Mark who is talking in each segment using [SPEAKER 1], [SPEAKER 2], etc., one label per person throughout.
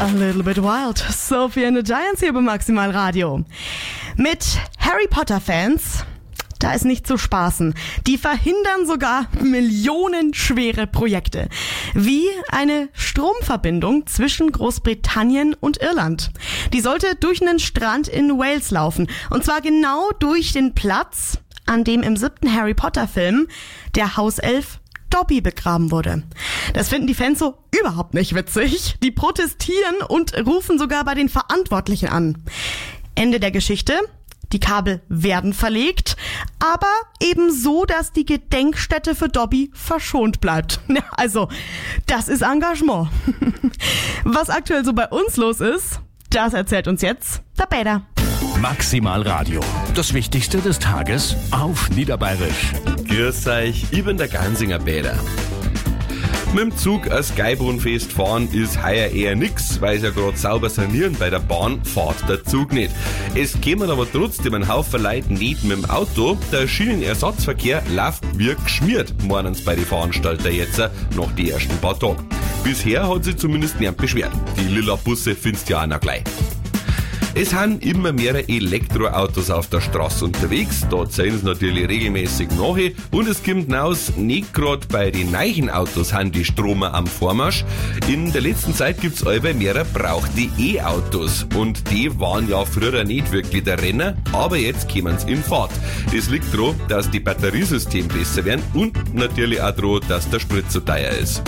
[SPEAKER 1] A little bit wild. Sophie and the Giants hier beim Maximal Radio. Mit Harry Potter Fans, da ist nicht zu spaßen. Die verhindern sogar millionenschwere Projekte. Wie eine Stromverbindung zwischen Großbritannien und Irland. Die sollte durch einen Strand in Wales laufen. Und zwar genau durch den Platz, an dem im 7. Harry Potter Film der Hauself Dobby begraben wurde. Das finden die Fans so überhaupt nicht witzig. Die protestieren und rufen sogar bei den Verantwortlichen an. Ende der Geschichte. Die Kabel werden verlegt, aber eben so, dass die Gedenkstätte für Dobby verschont bleibt. Ja, also, das ist Engagement. Was aktuell so bei uns los ist, das erzählt uns jetzt der Peter.
[SPEAKER 2] Maximal Radio. Das Wichtigste des Tages auf Niederbayerisch.
[SPEAKER 3] Grüß euch, ich bin der Gansinger Peter. Mit dem Zug als Geibrunfest fahren ist heuer eher nix, weil sie ja gerade sauber sanieren bei der Bahn, fährt der Zug nicht. Es kämen aber trotzdem ein Haufen Leute nicht mit dem Auto. Der Schienenersatzverkehr läuft wie geschmiert, meinen sie bei den Veranstaltern jetzt nach den ersten paar Tagen. Bisher hat sich zumindest niemand beschwert. Die lila Busse findest du ja auch noch gleich. Es sind immer mehr Elektroautos auf der Straße unterwegs, da zählen sie natürlich regelmäßig nach und es kommt raus, nicht gerade bei den neuen Autos sind die Stromer am Vormarsch. In der letzten Zeit gibt's allweil mehr brauchte E-Autos und die waren ja früher nicht wirklich der Renner, aber jetzt kommen sie in Fahrt. Das liegt daran, dass die Batteriesysteme besser werden und natürlich auch daran, dass der Sprit zu teuer ist.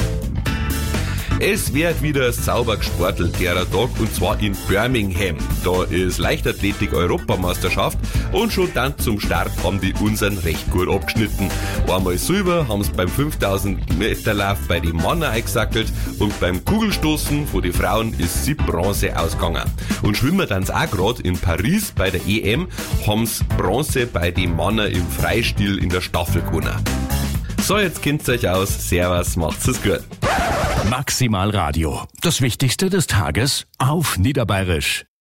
[SPEAKER 3] Es wird wieder sauber gesportelt derer Tag und zwar in Birmingham. Da ist Leichtathletik-Europameisterschaft und schon dann zum Start haben die unseren recht gut abgeschnitten. Einmal Silber haben sie beim 5000 Meter Lauf bei den Männern eingesackelt und beim Kugelstoßen von den Frauen ist sie Bronze ausgegangen. Und schwimmen dann auch gerade in Paris bei der EM haben sie Bronze bei den Männern im Freistil in der Staffel gewonnen. So, jetzt kennt's euch aus. Servus, macht's es gut.
[SPEAKER 2] Maximal Radio. Das Wichtigste des Tages auf Niederbayerisch.